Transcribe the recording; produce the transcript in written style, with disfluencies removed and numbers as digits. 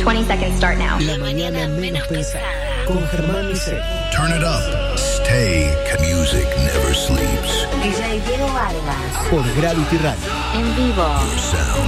20 seconds start now. La mañana menos pensada. Con Germán Lisset. Turn it up. Stay. Music never sleeps. DJ Diego Vargas. Por Gravity Radio. En vivo. Your sound